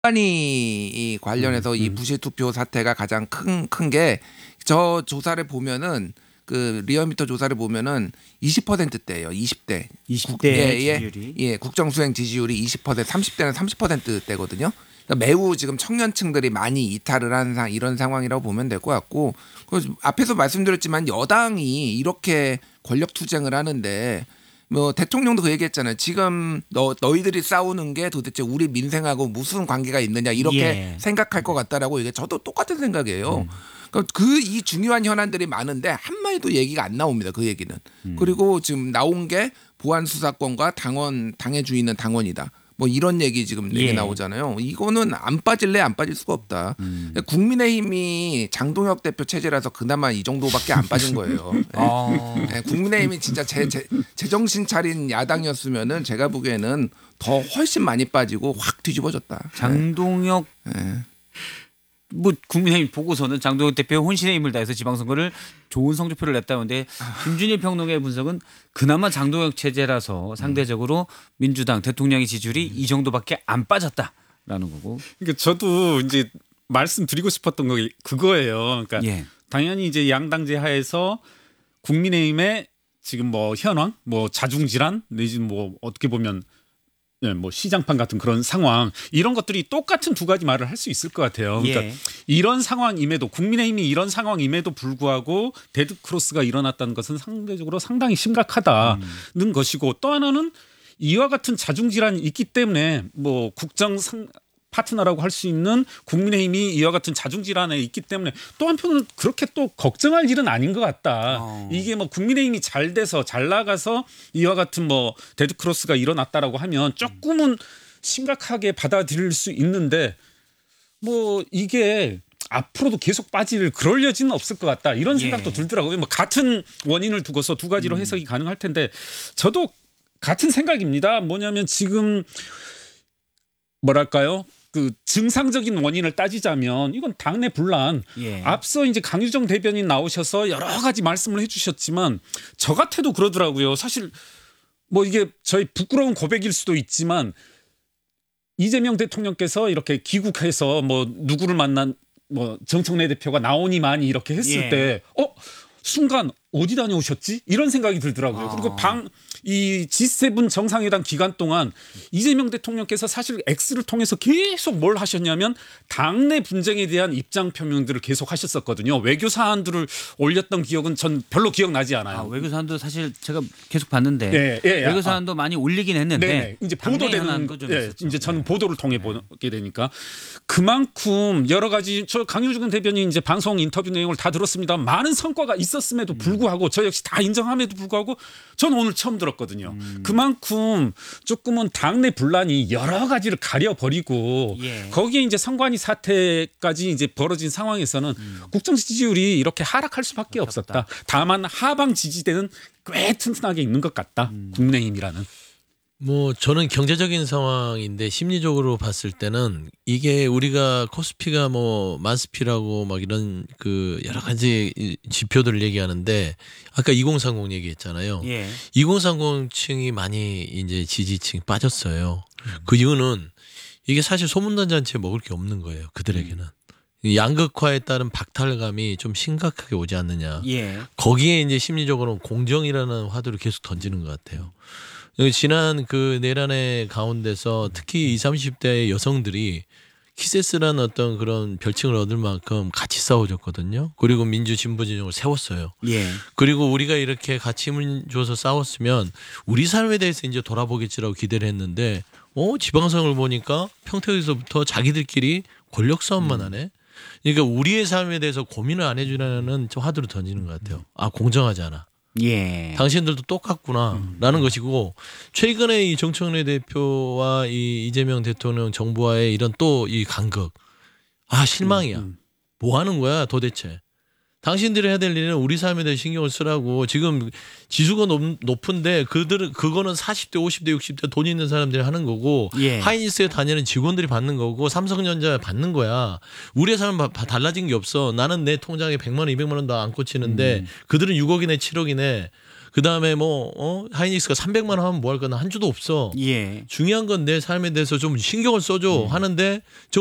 이 관련해서 이 부실 투표 사태가 가장 큰 게 저 조사를 보면은 그 리얼미터 조사를 보면은 20%대예요. 20대. 20대 지지율이. 예, 국정수행 지지율이 20%, 30대는 30%대거든요. 그러니까 매우 지금 청년층들이 많이 이탈을 한 이런 상황이라고 보면 될 것 같고, 앞에서 말씀드렸지만 여당이 이렇게 권력 투쟁을 하는데 뭐 대통령도 그 얘기했잖아요. 지금 너희들이 싸우는 게 도대체 우리 민생하고 무슨 관계가 있느냐 이렇게 생각할 것 같다라고 이게 저도 똑같은 생각이에요. 그 이 중요한 현안들이 많은데 한마디도 얘기가 안 나옵니다. 그 얘기는. 그리고 지금 나온 게 보안 수사권과 당의 주인은 당원이다. 뭐 이런 얘기 지금 얘기 나오잖아요. 이거는 안 빠질래 안 빠질 수가 없다. 국민의힘이 장동혁 대표 체제라서 그나마 이 정도밖에 안 빠진 거예요. 네, 국민의힘이 진짜 제정신 차린 야당이었으면은 제가 보기에는 더 훨씬 많이 빠지고 확 뒤집어졌다. 장동혁 뭐 국민의힘 보고서는 장동혁 대표의 혼신의 힘을 다해서 지방선거를 좋은 성적표를 냈다는데 김준일 평론가의 분석은 그나마 장동혁 체제라서 상대적으로 민주당 대통령의 지지율이 이 정도밖에 안 빠졌다라는 거고. 그러니까 저도 이제 말씀드리고 싶었던 거 그거예요. 그러니까 당연히 이제 양당제 하에서 국민의힘의 지금 뭐 현황, 뭐 자중질환 내지는 뭐 어떻게 보면 뭐 시장판 같은 그런 상황 이런 것들이 똑같은 두 가지 말을 할 수 있을 것 같아요. 그러니까 이런 상황임에도 국민의힘이 이런 상황임에도 불구하고 데드크로스가 일어났다는 것은 상대적으로 상당히 심각하다는 것이고 또 하나는 이와 같은 자중질환이 있기 때문에 뭐 파트너라고 할 수 있는 국민의힘이 이와 같은 자중질환에 있기 때문에 또 한편으로는 그렇게 또 걱정할 일은 아닌 것 같다. 이게 뭐 국민의힘이 잘 돼서 잘 나가서 이와 같은 뭐 데드크로스가 일어났다라고 하면 조금은 심각하게 받아들일 수 있는데 뭐 이게 앞으로도 계속 빠질 그럴 여지는 없을 것 같다. 이런 생각도 들더라고요. 뭐 같은 원인을 두고서 두 가지로 해석이 가능할 텐데 저도 같은 생각입니다. 뭐냐면 지금 뭐랄까요? 그 증상적인 원인을 따지자면 이건 당내 분란. 앞서 이제 강유정 대변인 나오셔서 여러 가지 말씀을 해주셨지만 저 같아도 그러더라고요. 사실 뭐 이게 저희 부끄러운 고백일 수도 있지만 이재명 대통령께서 이렇게 귀국해서 뭐 누구를 만난 뭐 정청래 대표가 나오니만이 이렇게 했을 때 순간 어디 다녀오셨지? 이런 생각이 들더라고요. 그리고 이 G7 정상회담 기간 동안 이재명 대통령께서 사실 X를 통해서 계속 뭘 하셨냐면 당내 분쟁에 대한 입장 표명들을 계속 하셨었거든요. 외교 사안들을 올렸던 기억은 전 별로 기억나지 않아요. 외교 사안도 사실 제가 계속 봤는데 외교 사안도 많이 올리긴 했는데 이제 보도되는 거 좀 이제 저는 보도를 통해 보게 되니까 그만큼 여러 가지 저 강효정 대변인 이제 방송 인터뷰 내용을 다 들었습니다. 많은 성과가 있었음에도 불구하고 저 역시 다 인정함에도 불구하고 저는 오늘 처음 들었거든요. 그만큼 조금은 당내 분란이 여러 가지를 가려버리고 거기에 이제 선관위 사태까지 이제 벌어진 상황에서는 국정 지지율이 이렇게 하락할 수밖에 없었다. 다만 하방 지지대는 꽤 튼튼하게 있는 것 같다. 국민의힘이라는. 뭐 저는 경제적인 상황인데 심리적으로 봤을 때는 이게 우리가 코스피가 뭐 만스피라고 막 이런 그 여러 가지 지표들을 얘기하는데 아까 2030 얘기했잖아요. 2030층이 많이 이제 지지층이 빠졌어요. 그 이유는 이게 사실 소문단잔치에 먹을 게 없는 거예요. 그들에게는. 양극화에 따른 박탈감이 좀 심각하게 오지 않느냐. 거기에 이제 심리적으로는 공정이라는 화두를 계속 던지는 것 같아요. 지난 그 내란의 가운데서 특히 20, 30대 여성들이 키세스라는 어떤 그런 별칭을 얻을 만큼 같이 싸워줬거든요. 그리고 민주 진보 진영을 세웠어요. 그리고 우리가 이렇게 같이 힘을 줘서 싸웠으면 우리 삶에 대해서 이제 돌아보겠지라고 기대를 했는데 지방선을 보니까 평택에서부터 자기들끼리 권력 싸움만 하네. 그러니까 우리의 삶에 대해서 고민을 안 해주려는 화두를 던지는 것 같아요. 공정하지 않아. 당신들도 똑같구나라는 것이고 최근에 이 정청래 대표와 이 이재명 대통령 정부와의 이런 또 이 간극 실망이야. 뭐 하는 거야 도대체. 당신들이 해야 될 일은 우리 삶에 대해 신경을 쓰라고. 지금 지수가 높은데 그거는 40대 50대 60대 돈 있는 사람들이 하는 거고 하이닉스에 다니는 직원들이 받는 거고 삼성전자 받는 거야. 우리의 삶은 달라진 게 없어. 나는 내 통장에 100만 원 200만 원도 안 꽂히는데 그들은 6억이네 7억이네. 그다음에 뭐 하이닉스가 300만 원 하면 뭐 할 거나 한 주도 없어. 예. 중요한 건 내 삶에 대해서 좀 신경을 써줘 하는데